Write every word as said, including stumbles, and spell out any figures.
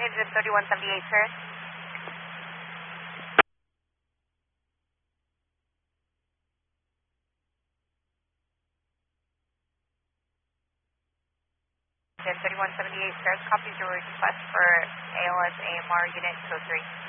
Engine thirty-one seventy-eight, sir. Engine thirty-one seventy-eight, sir. Copies your request for A L S A M R unit code three.